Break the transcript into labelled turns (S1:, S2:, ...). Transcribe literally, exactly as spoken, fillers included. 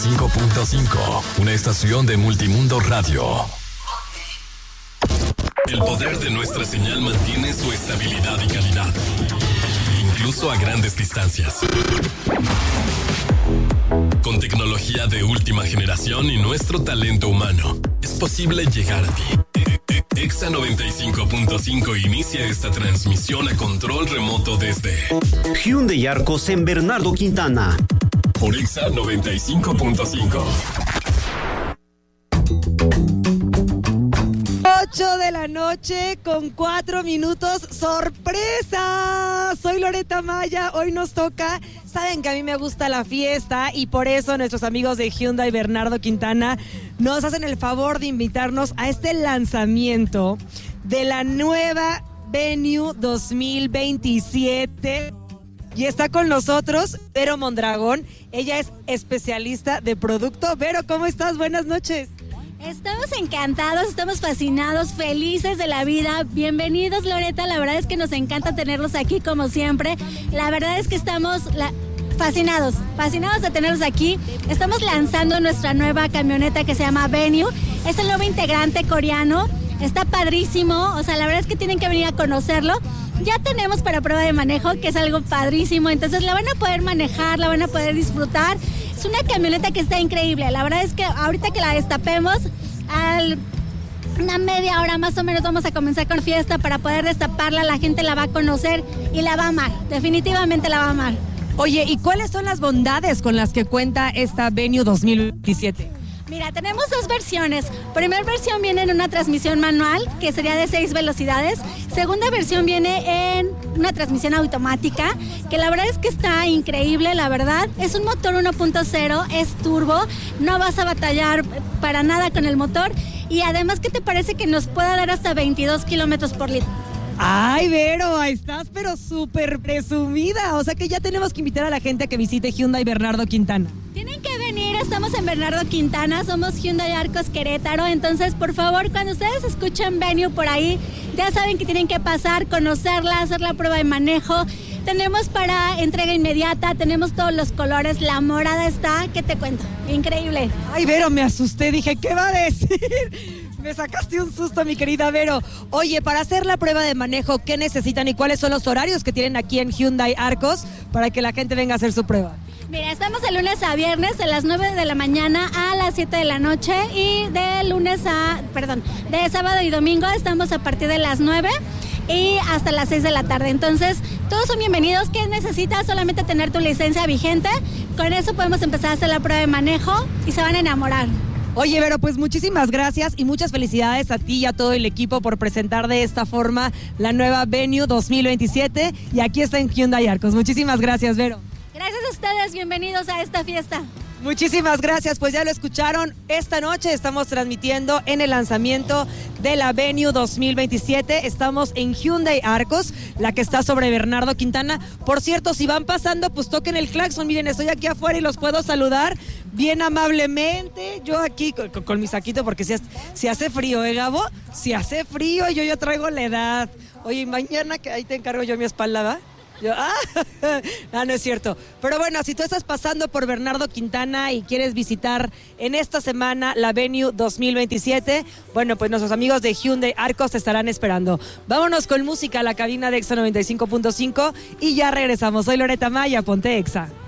S1: cinco punto cinco, una estación de Multimundo Radio. El poder de nuestra señal mantiene su estabilidad y calidad, incluso a grandes distancias. Con tecnología de última generación y nuestro talento humano, es posible llegar a ti. Exa noventa y cinco punto cinco inicia esta transmisión a control remoto desde
S2: Hyundai Arcos en Bernardo Quintana.
S1: Por Exa noventa y cinco punto cinco.
S3: ocho de la noche con cuatro minutos. ¡Sorpresa! Soy Loreta Maya. Hoy nos toca. Saben que a mí me gusta la fiesta y por eso nuestros amigos de Hyundai Bernardo Quintana nos hacen el favor de invitarnos a este lanzamiento de la nueva Venue dos mil veintisiete. Y está con nosotros Vero Mondragón. Ella es especialista de producto. Vero, ¿cómo estás? Buenas noches.
S4: Estamos encantados, estamos fascinados, felices de la vida. Bienvenidos, Loreta. La verdad es que nos encanta tenerlos aquí como siempre. La verdad es que estamos la... fascinados, fascinados de tenerlos aquí. Estamos lanzando nuestra nueva camioneta que se llama Venue. Es el nuevo integrante coreano. Está padrísimo. O sea, la verdad es que tienen que venir a conocerlo. Ya tenemos para prueba de manejo, que es algo padrísimo. Entonces la van a poder manejar, la van a poder disfrutar. Es una camioneta que está increíble. La verdad es que ahorita que la destapemos, al una media hora más o menos vamos a comenzar con fiesta para poder destaparla. La gente la va a conocer y la va a amar. Definitivamente la va a amar.
S3: Oye, ¿y cuáles son las bondades con las que cuenta esta Venue dos mil veintisiete?
S4: Mira, tenemos dos versiones. Primera versión viene en una transmisión manual, que sería de seis velocidades. Segunda versión viene en una transmisión automática, que la verdad es que está increíble, la verdad. Es un motor uno punto cero, es turbo, no vas a batallar para nada con el motor. Y además, ¿qué te parece que nos pueda dar hasta veintidós kilómetros por litro?
S3: Ay, Vero, ahí estás, pero súper presumida. O sea que ya tenemos que invitar a la gente a que visite Hyundai Bernardo Quintana.
S4: Tienen que venir, estamos en Bernardo Quintana, somos Hyundai Arcos Querétaro. Entonces, por favor, cuando ustedes escuchen Venue por ahí, ya saben que tienen que pasar, conocerla, hacer la prueba de manejo. Tenemos para entrega inmediata, tenemos todos los colores, la morada está, ¿qué te cuento? Increíble.
S3: Ay, Vero, me asusté, dije, ¿qué va a decir? Me sacaste un susto, mi querida Vero. Oye, para hacer la prueba de manejo, ¿qué necesitan y cuáles son los horarios que tienen aquí en Hyundai Arcos para que la gente venga a hacer su prueba?
S4: Mira, estamos de lunes a viernes de las nueve de la mañana a las siete de la noche y de lunes a, perdón, de sábado y domingo estamos a partir de las nueve y hasta las seis de la tarde. Entonces, todos son bienvenidos. ¿Qué necesitas? Solamente tener tu licencia vigente. Con eso podemos empezar a hacer la prueba de manejo y se van a enamorar.
S3: Oye, Vero, pues muchísimas gracias y muchas felicidades a ti y a todo el equipo por presentar de esta forma la nueva Venue dos mil veintisiete y aquí está en Hyundai Arcos. Muchísimas gracias, Vero.
S4: Gracias a ustedes, bienvenidos a esta fiesta.
S3: Muchísimas gracias, pues ya lo escucharon, esta noche estamos transmitiendo en el lanzamiento de la Venue dos mil veintisiete, estamos en Hyundai Arcos, la que está sobre Bernardo Quintana. Por cierto, si van pasando, pues toquen el claxon, miren, estoy aquí afuera y los puedo saludar bien amablemente, yo aquí con, con mi saquito, porque si, si hace frío, ¿eh, Gabo? Si hace frío y yo ya traigo la edad. Oye, mañana que ahí te encargo yo mi espalda, ¿va? Yo, ah, ah, no es cierto. Pero bueno, si tú estás pasando por Bernardo Quintana y quieres visitar en esta semana la Venue dos mil veintisiete, bueno, pues nuestros amigos de Hyundai Arcos te estarán esperando. Vámonos con música a la cabina de Exa noventa y cinco punto cinco y ya regresamos. Soy Loreta Maya, ponte Exa.